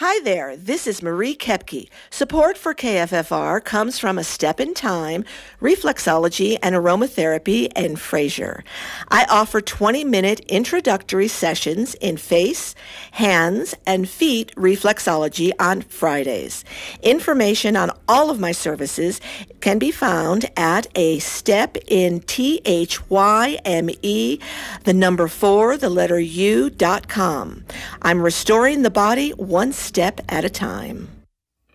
Hi there, this is Marie Kepke. Support for KFFR comes from A Step in Time, Reflexology and Aromatherapy in Fraser. I offer 20-minute introductory sessions in face, hands, and feet reflexology on Fridays. Information on all of my services can be found at A Step in THYME, the number 4, the letter U.com. I'm restoring the body one step at a time.